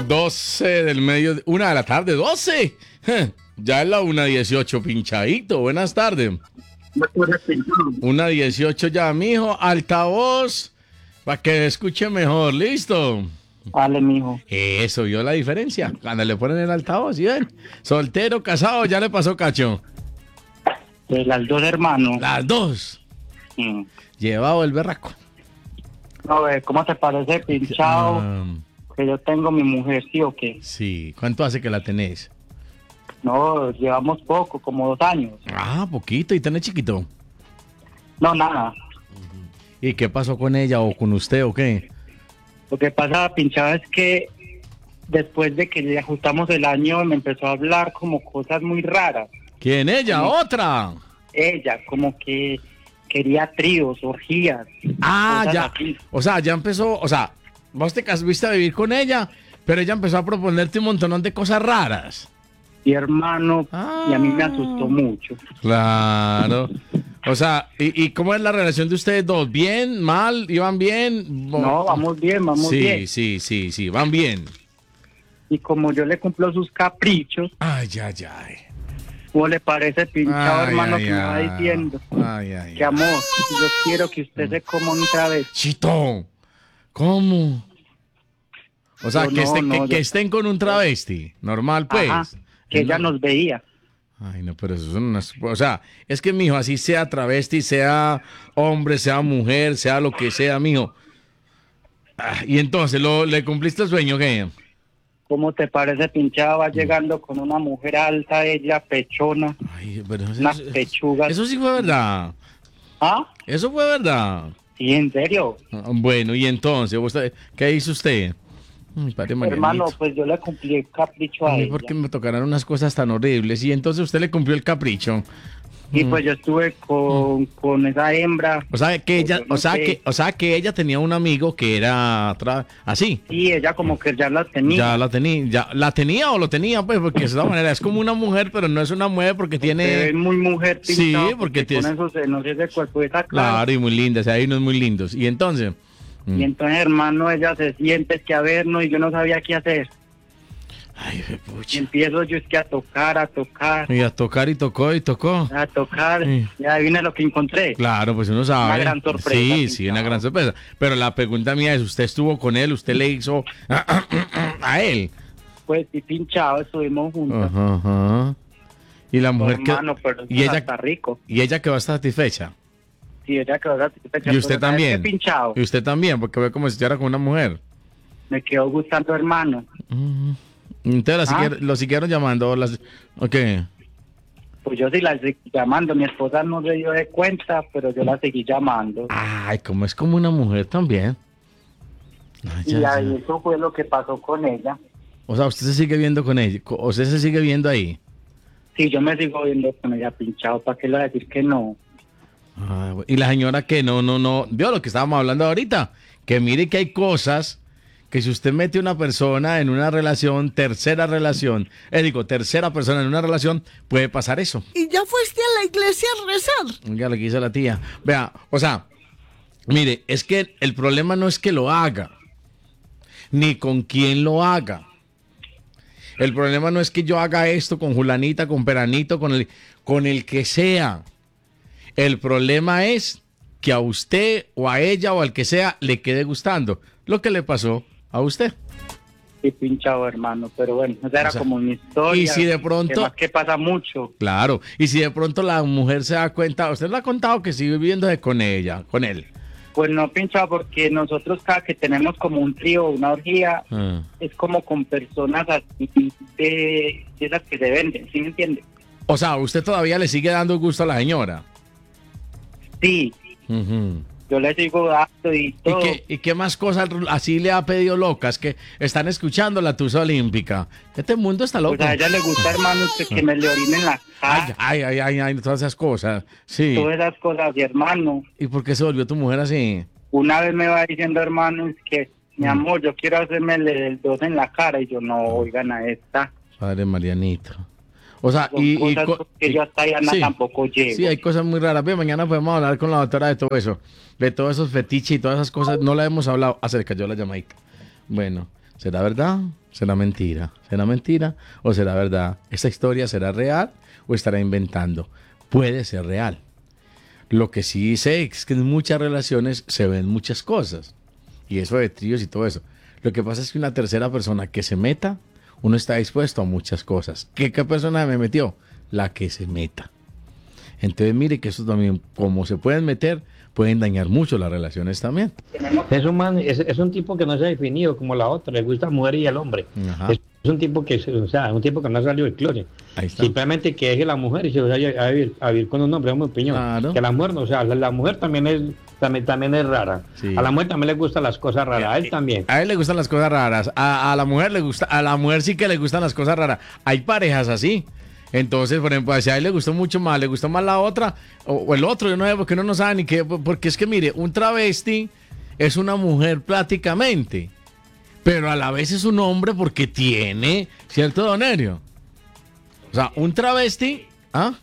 12 del medio, 1 de la tarde, 12. Ya es la 1:18, pinchadito. Buenas tardes. 1:18 ya, mijo. Altavoz, para que escuche mejor. ¿Listo? Vale, mijo. Eso, ¿vio la diferencia? Cuando le ponen el altavoz, ¿sí ven? Soltero, casado, ya le pasó cacho. Las dos, hermanos. Las dos. Llevado el berraco. No, ¿cómo te parece, pinchado? Que yo tengo mi mujer, ¿sí o qué? Sí. ¿Cuánto hace que la tenés? No, llevamos poco, como 2 años. Ah, poquito. ¿Y tenés chiquito? No, nada. ¿Y qué pasó con ella o con usted o qué? Lo que pasa, pinchado, es que después de que le ajustamos el año, me empezó a hablar como cosas muy raras. ¿Quién? ¿Ella? ¿Otra? Ella, como que quería tríos, orgías. Ah, ya. Así. O sea, ya empezó, o sea, vos te viste a vivir con ella, pero ella empezó a proponerte un montón de cosas raras. Y hermano, y a mí me asustó mucho. Claro. O sea, ¿y cómo es la relación de ustedes dos? ¿Bien? ¿Mal? ¿Iban bien? No, vamos bien, vamos bien. Sí, van bien. Y como yo le cumplo sus caprichos. Ay. ¿Cómo le parece, pinchado, hermano, que me va diciendo? Que amor, yo quiero que usted se coma otra vez. Chito, ¿cómo? O sea, que estén con un travesti, normal pues. Ajá, que ella nos veía. Ay, no, pero eso son unas... O sea, es que, mijo, así sea travesti, sea hombre, sea mujer, sea lo que sea, mijo. Y entonces, ¿le cumpliste el sueño qué? ¿Cómo te parece, pinchado? Va llegando con una mujer alta, ella pechona. Ay, pero unas pechugas. Eso sí fue verdad. ¿Ah? Eso fue verdad. Sí, ¿en serio? Bueno, y entonces, ¿qué hizo usted? Hermano, pues yo le cumplí el capricho a ella. ¿Por qué me tocarán unas cosas tan horribles? Y entonces usted le cumplió el capricho. Y pues yo estuve con esa hembra. O sea que ella tenía un amigo que era así. Sí, ella como que ya la tenía. ¿La tenía o lo tenía? Pues porque de esa manera es como una mujer, pero no es una mujer porque tiene... Es muy mujer, pinchado, sí, porque con esos senos y ese cuerpo está claro, y muy lindas, hay unos muy lindos. Y entonces... Y entonces, hermano, ella se siente que a vernos y yo no sabía qué hacer. Ay, pucha. Y empiezo yo es que a tocar. Y a tocar y tocó. A tocar, y ahí viene lo que encontré. Claro, pues uno sabe. Una gran sorpresa. Sí, una gran sorpresa. Pero la pregunta mía es, ¿usted estuvo con él? ¿Usted le hizo a él? Pues sí, pinchado, estuvimos juntos. Ajá. Y la mujer hermano, pero y ella está rico. Y ella quedó satisfecha. Sí, ella quedó satisfecha. Y usted también. Pinchado. Y usted también, porque ve como si estuviera con una mujer. Me quedó gustando, hermano. Entonces lo siguieron llamando. ¿Ok? Pues yo sí la seguí llamando. Mi esposa no se dio de cuenta, pero yo la seguí llamando. Ay, como es como una mujer también. Ay, y ahí eso fue lo que pasó con ella. O sea, usted se sigue viendo con ella. ¿Usted se sigue viendo ahí? Sí, yo me sigo viendo con ella, pinchado. ¿Para qué le voy a decir que no? Y la señora que no. ¿Vio lo que estábamos hablando ahorita? Que mire que hay cosas que si usted mete a una persona en una relación, tercera persona en una relación, puede pasar eso. ¿Y ya fuiste a la iglesia a rezar? Ya lo que hizo la tía. Vea, o sea, mire, es que el problema no es que lo haga, ni con quién lo haga. El problema no es que yo haga esto con Julanita, con Peranito, con el que sea. El problema es que a usted o a ella o al que sea le quede gustando lo que le pasó a usted. Sí, pinchado, hermano, pero bueno, esa era como mi historia. Y si de pronto... que pasa mucho. Claro, y si de pronto la mujer se da cuenta, usted le ha contado que sigue viviendo con ella, con él. Pues no, pinchado, porque nosotros cada que tenemos como un trío, una orgía, es como con personas así de esas que se venden, ¿sí me entiende? O sea, ¿usted todavía le sigue dando gusto a la señora? Sí. Yo le sigo dando y todo. ¿Y qué más cosas así le ha pedido locas que están escuchando la tusa olímpica? Este mundo está loco. Pues a ella le gusta, hermano, que me le orinen la cara. Ay, todas esas cosas. Sí. Todas esas cosas, hermano. ¿Y por qué se volvió tu mujer así? Una vez me va diciendo, hermano, es que, mi amor, yo quiero hacerme el 2 en la cara. Y yo, no, oigan a esta. Padre Marianito. O sea, que yo hasta allá tampoco llego. Sí, hay cosas muy raras. Bien, mañana podemos hablar con la doctora de todo eso. De todos esos fetiches y todas esas cosas. No la hemos hablado. Se le cayó la llamadita. Bueno, ¿Será verdad? ¿Será mentira? ¿Será mentira o será verdad? ¿Esta historia será real o estará inventando? Puede ser real. Lo que sí sé es que en muchas relaciones se ven muchas cosas. Y eso de tríos y todo eso. Lo que pasa es que una tercera persona que se meta, uno está dispuesto a muchas cosas. ¿Qué persona me metió? La que se meta. Entonces mire que eso también, como se pueden meter, pueden dañar mucho las relaciones también. Es un tipo que no se ha definido como la otra, le gusta la mujer y el hombre. Ajá. Es un tipo que, un tipo que no ha salido del closet. Ahí está. Simplemente que deje la mujer y se vaya a vivir con un hombre, es mi opinión. Claro. Que la mujer no, la mujer también es rara. Sí. A la mujer también le gustan las cosas raras, a él también. A él le gustan las cosas raras, a la mujer le gusta, a la mujer sí que le gustan las cosas raras. Hay parejas así. Entonces, por ejemplo, si a él le gustó mucho más, le gustó más la otra o el otro, yo no sé, porque uno no sabe ni qué, porque es que mire, un travesti es una mujer prácticamente, pero a la vez es un hombre porque tiene, ¿cierto, don Nerio? O sea, un travesti, ¿ah?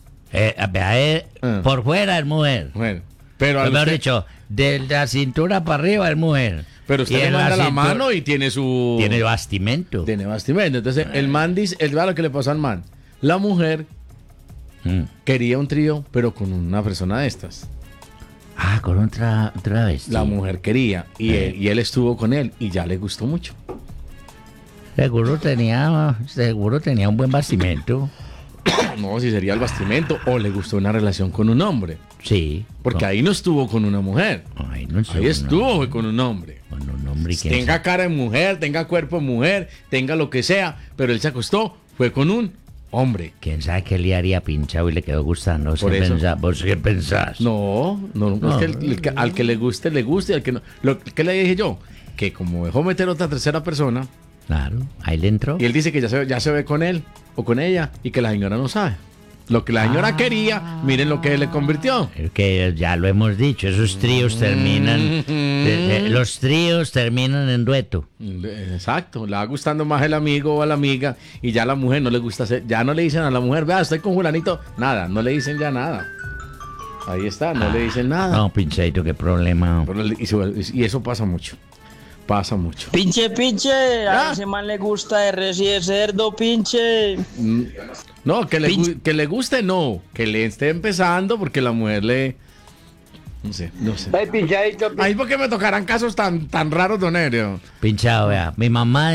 Por fuera es mujer. Bueno, pero Mejor dicho, de la cintura para arriba es mujer. Pero usted Y le en manda la cintura mano y tiene su... Tiene bastimento. Tiene bastimento. Entonces, el man dice, es lo que le pasó al man. La mujer quería un trío, pero con una persona de estas. Con otra vez. La mujer quería y él estuvo con él y ya le gustó mucho. Seguro tenía un buen bastimento. No, si sería el bastimento o le gustó una relación con un hombre. Sí. Porque ahí no estuvo con una mujer. Ahí Estuvo con un hombre. Con un hombre que Tenga cara de mujer, tenga cuerpo de mujer, tenga lo que sea, pero él se acostó, fue con un hombre. ¿Quién sabe qué le haría pinchado y le quedó gustando? Por eso. ¿Vos qué pensás? No, es que al que le guste y al que no. ¿Qué le dije yo? Que como dejó meter otra tercera persona, Claro, ahí le entró. y él dice que ya se ve con él o con ella y que la señora no sabe. Lo que la señora quería, miren lo que le convirtió. Es que ya lo hemos dicho, esos tríos terminan. Los tríos terminan en dueto. Exacto, le va gustando más el amigo o a la amiga y ya a la mujer no le gusta hacer, ya no le dicen a la mujer, vea, estoy con fulanito, nada, no le dicen ya nada. Ahí está, no le dicen nada. No, pinchadito, qué problema. Y eso pasa mucho. Pasa mucho. Pinche, a ese man le gusta res y de cerdo, pinche. No, que le guste, no. Que le esté empezando porque la mujer le... No sé. Ay, ¿por qué me tocarán casos tan raros, don Nerio? Pinchado, vea. Mi mamá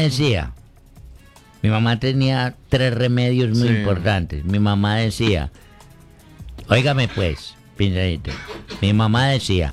tenía 3 remedios muy importantes. Mi mamá decía, óigame pues, pinchadito. Mi mamá decía,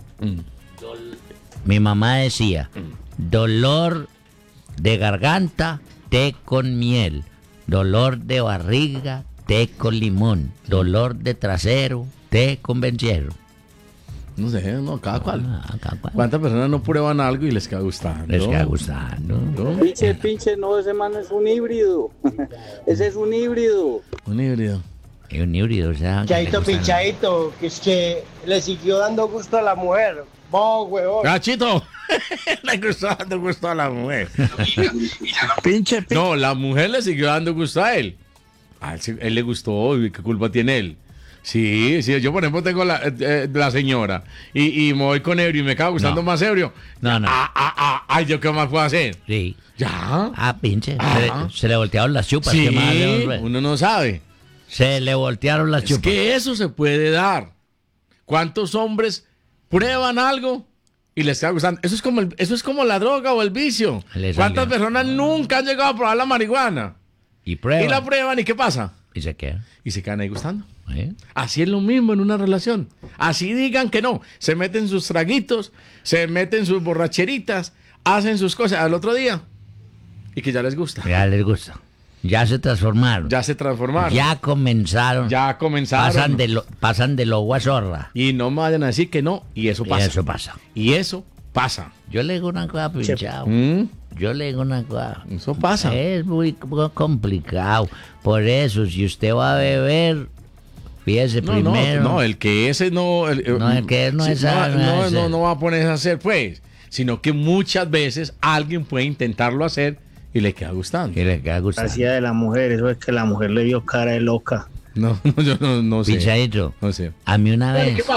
dolor de garganta, té con miel. Dolor de barriga, té con limón. Dolor de trasero, té con vencero. No sé, no, cada cual. Cada cual. ¿Cuántas personas no prueban algo y les queda gustando? Les queda gustando. ¿No? Pinche, no, ese man es un híbrido. Ese es un híbrido. Un híbrido. Es un híbrido, o sea. Pinchadito, que es que le siguió dando gusto a la mujer. ¡Vos, huevón! ¡Gachito! Le gustó dando gusto a la mujer. Pinche. No, la mujer le siguió dando gusto a él. A él le gustó, ¿y qué culpa tiene él? Sí, yo por ejemplo tengo la señora y me voy con ebrio y me acaba gustando más ebrio. No. Ay, ¿yo qué más puedo hacer? Sí. Ya. Pinche. Se le voltearon las chupas. Sí, ¿qué más le vamos a ver? uno no sabe. Se le voltearon las Es chupas. que eso se puede dar. ¿Cuántos hombres prueban algo y les queda gustando? Eso es como la droga o el vicio. ¿Cuántas personas nunca han llegado a probar la marihuana? Y prueban. Y la prueban y ¿qué pasa? Y se queda. Y se quedan ahí gustando. ¿Eh? Así es lo mismo en una relación. Así digan que no. Se meten sus traguitos, se meten sus borracheritas, hacen sus cosas al otro día y que ya les gusta. Ya les gusta. Ya se transformaron. Ya se transformaron. Ya comenzaron. Ya comenzaron. Pasan de lobo a zorra. Y no me vayan a decir que no. Y eso pasa. Y eso pasa. Yo le digo una cosa, pinchado. Yo le digo una cosa. Eso pasa. Es muy complicado. Por eso, si usted va a beber, fíjese primero. No, el que ese no. El que no es no va a ponerse a hacer, pues. Sino que muchas veces alguien puede intentarlo hacer y le queda gustando. Hacía de la mujer, eso es que la mujer le dio cara de loca. No, yo no sé. Pinchadito. No sé. A mí una vez.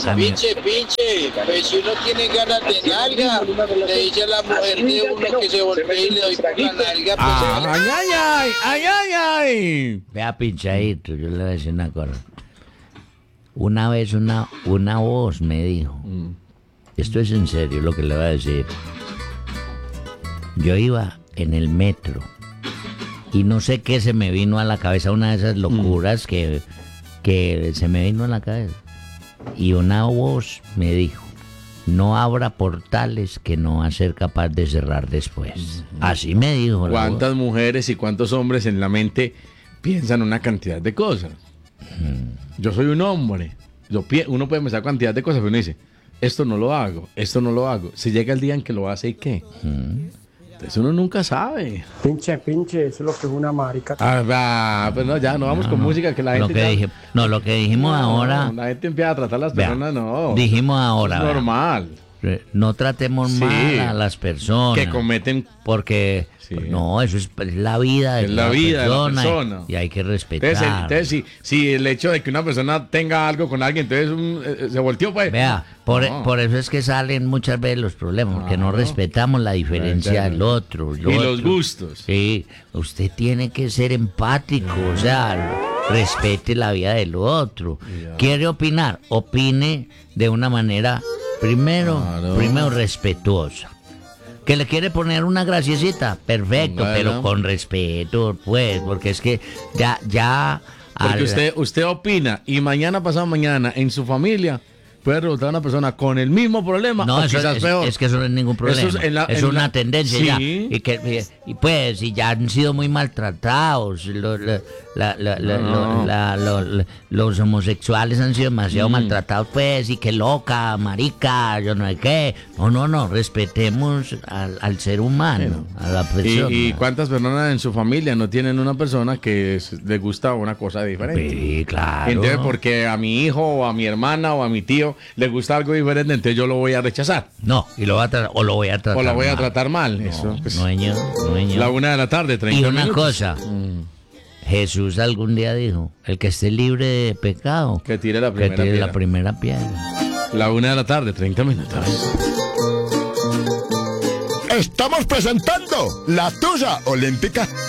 Pinche, pues si uno tiene ganas de nalga, le dice a la mujer de uno que se voltee y le doy por la nalga. Ay. Vea, pinchadito, yo le voy a decir una cosa. Una vez una voz me dijo, esto es en serio lo que le voy a decir. Yo iba en el metro y no sé qué se me vino a la cabeza, una de esas locuras que se me vino a la cabeza. Y una voz me dijo, no abra portales que no va a ser capaz de cerrar después. Así me dijo. ¿Cuántas mujeres y cuántos hombres en la mente piensan una cantidad de cosas? Yo soy un hombre. Uno puede pensar cantidad de cosas, pero uno dice, esto no lo hago. Si llega el día en que lo hace, ¿y qué? Entonces uno nunca sabe. Pinche, eso es lo que es una marica. Pues no, ya no vamos con música que la gente. Lo que dijimos ahora. La gente empieza a tratar a las personas, no. Dijimos ahora. Es normal. No tratemos mal a las personas. Que cometen. Porque. Sí. No, eso es la vida de la persona. Y hay que respetar. Entonces si el hecho de que una persona tenga algo con alguien, entonces se volteó, pues. Vea, por eso es que salen muchas veces los problemas, porque no respetamos la diferencia del otro. Los gustos. Sí, usted tiene que ser empático, o sea, respete la vida del otro. ¿Quiere opinar? Opine de una manera, primero respetuosa. Que le quiere poner una graciecita, perfecto, pero con respeto, pues, porque es que ya porque usted opina y mañana pasado mañana en su familia puede resultar una persona con el mismo problema. No, o quizás peor. Es que eso no es ningún problema. Es una tendencia sí. ya. Y pues, y ya han sido muy maltratados. Los homosexuales han sido demasiado maltratados, pues, y que loca, marica, yo no sé qué. No, respetemos al ser humano, a la persona. ¿Y cuántas personas en su familia no tienen una persona que le gusta una cosa diferente? Sí, claro. Entonces, porque a mi hijo o a mi hermana o a mi tío le gusta algo diferente, entonces yo lo voy a rechazar. No, y lo voy a tratar mal. No, eso, pues, no. La 1:30 30 Y una minutos. cosa, Jesús algún día dijo, el que esté libre de pecado, que tire la primera piedra. La 1:30 30 minutos. Estamos presentando la tuya olímpica.